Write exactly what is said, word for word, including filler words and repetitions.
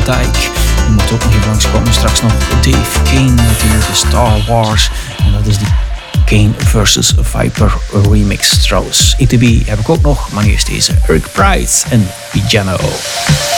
Dyke. Die moet ook nog even langskomen. Straks nog Dave Kane natuurlijk, de Star Wars. En dat is die Kane versus Viper remix trouwens. E T B heb ik ook nog, maar nu is deze Eric Prydz en Piano.